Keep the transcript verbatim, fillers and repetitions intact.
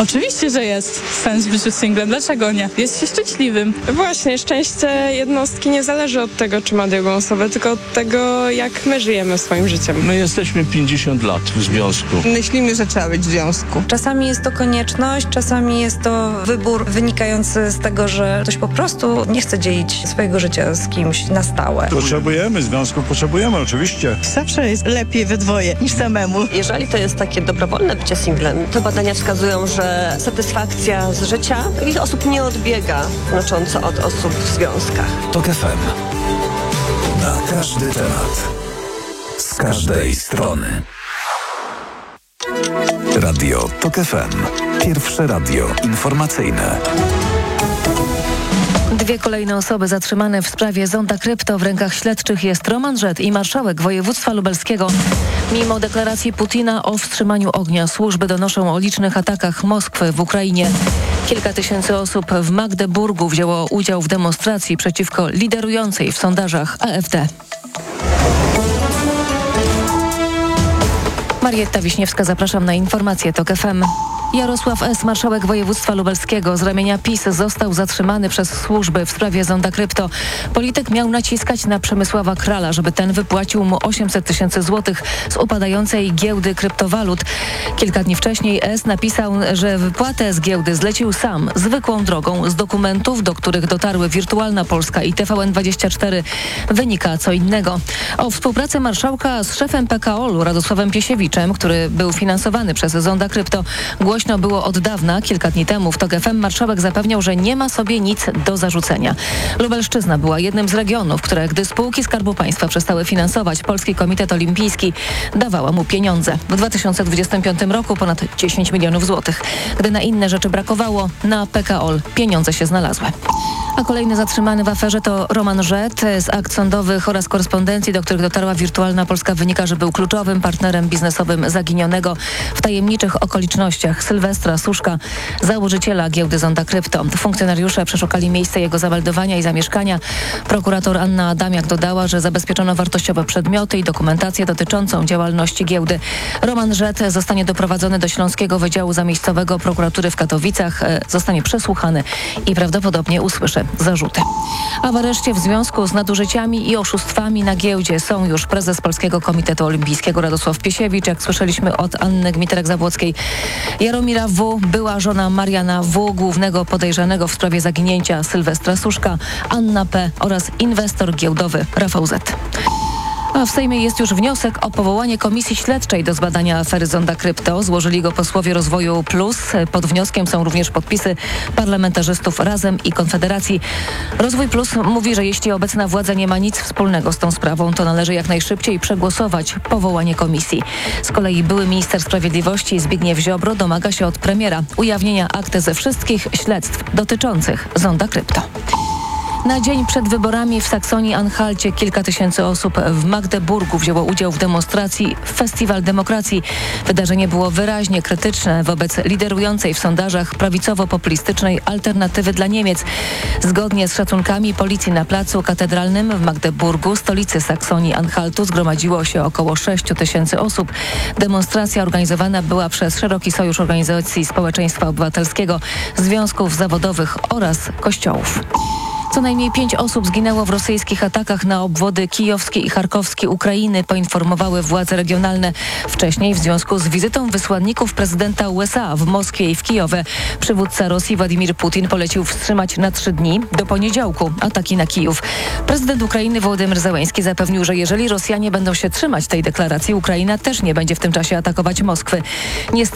Oczywiście, że jest sens w życiu singlem. Dlaczego nie? Jest się szczęśliwym. Właśnie, szczęście jednostki nie zależy od tego, czy ma drugą osobę, tylko od tego, jak my żyjemy swoim życiem. My jesteśmy pięćdziesiąt lat w związku. Myślimy, że trzeba być w związku. Czasami jest to konieczność, czasami jest to wybór wynikający z tego, że ktoś po prostu nie chce dzielić swojego życia z kimś na stałe. Potrzebujemy związków, potrzebujemy oczywiście. Zawsze jest lepiej we dwoje niż samemu. Jeżeli to jest takie dobrowolne bycie singlem, to badania wskazują, że satysfakcja z życia takich osób nie odbiega znacząco od osób w związkach. TOK F M. Na każdy temat. Z każdej strony. Radio TOK F M. Pierwsze radio informacyjne. Dwie kolejne osoby zatrzymane w sprawie zonda krypto. W rękach śledczych jest Roman Żet i marszałek województwa lubelskiego. Mimo deklaracji Putina o wstrzymaniu ognia, służby donoszą o licznych atakach Moskwy w Ukrainie. Kilka tysięcy osób w Magdeburgu wzięło udział w demonstracji przeciwko liderującej w sondażach A F D. Marietta Wiśniewska, zapraszam na informacje TOK F M. Jarosław S., marszałek województwa lubelskiego z ramienia PiS, został zatrzymany przez służby w sprawie zonda krypto. Polityk miał naciskać na Przemysława Krala, żeby ten wypłacił mu osiemset tysięcy złotych z upadającej giełdy kryptowalut. Kilka dni wcześniej S. napisał, że wypłatę z giełdy zlecił sam, zwykłą drogą. Z dokumentów, do których dotarły Wirtualna Polska i T V N dwadzieścia cztery, wynika co innego. O współpracy marszałka z szefem P K O L-u Radosławem Piesiewiczem, który był finansowany przez zonda krypto, głośno było od dawna. Kilka dni temu w TOK F M marszałek zapewniał, że nie ma sobie nic do zarzucenia. Lubelszczyzna była jednym z regionów, które, gdy spółki Skarbu Państwa przestały finansować Polski Komitet Olimpijski, dawała mu pieniądze. W dwa tysiące dwudziestym piątym roku ponad dziesięć milionów złotych. Gdy na inne rzeczy brakowało, na P K O L pieniądze się znalazły. A kolejny zatrzymany w aferze to Roman Żet. Z akt sądowych oraz korespondencji, do których dotarła Wirtualna Polska, wynika, że był kluczowym partnerem biznesowym zaginionego w tajemniczych okolicznościach Sylwestra Suszka, założyciela giełdy zonda krypto. Funkcjonariusze przeszukali miejsce jego zameldowania i zamieszkania. Prokurator Anna Adamiak dodała, że zabezpieczono wartościowe przedmioty i dokumentację dotyczącą działalności giełdy. Roman Żet zostanie doprowadzony do Śląskiego Wydziału Zamiejscowego Prokuratury w Katowicach, zostanie przesłuchany i prawdopodobnie usłyszy zarzuty. A w areszcie w związku z nadużyciami i oszustwami na giełdzie są już prezes Polskiego Komitetu Olimpijskiego Radosław Piesiewicz, jak słyszeliśmy od Anny Gmiterek-Zabłockiej, Jaromira W., była żona Mariana W., głównego podejrzanego w sprawie zaginięcia Sylwestra Suszka, Anna P. oraz inwestor giełdowy Rafał Z. A w Sejmie jest już wniosek o powołanie komisji śledczej do zbadania afery zonda krypto. Złożyli go posłowie Rozwoju Plus. Pod wnioskiem są również podpisy parlamentarzystów Razem i Konfederacji. Rozwój Plus mówi, że jeśli obecna władza nie ma nic wspólnego z tą sprawą, to należy jak najszybciej przegłosować powołanie komisji. Z kolei były minister sprawiedliwości Zbigniew Ziobro domaga się od premiera ujawnienia akt ze wszystkich śledztw dotyczących zonda krypto. Na dzień przed wyborami w Saksonii-Anhalcie kilka tysięcy osób w Magdeburgu wzięło udział w demonstracji Festiwal Demokracji. Wydarzenie było wyraźnie krytyczne wobec liderującej w sondażach prawicowo-populistycznej Alternatywy dla Niemiec. Zgodnie z szacunkami policji na placu katedralnym w Magdeburgu, stolicy Saksonii-Anhaltu, zgromadziło się około sześć tysięcy osób. Demonstracja organizowana była przez Szeroki Sojusz Organizacji Społeczeństwa Obywatelskiego, związków zawodowych oraz kościołów. Co najmniej pięć osób zginęło w rosyjskich atakach na obwody kijowskie i charkowskie Ukrainy, poinformowały władze regionalne. Wcześniej w związku z wizytą wysłanników prezydenta U S A w Moskwie i w Kijowie przywódca Rosji Władimir Putin polecił wstrzymać na trzy dni do poniedziałku ataki na Kijów. Prezydent Ukrainy Wołodymyr Zełenski zapewnił, że jeżeli Rosjanie będą się trzymać tej deklaracji, Ukraina też nie będzie w tym czasie atakować Moskwy. Niestety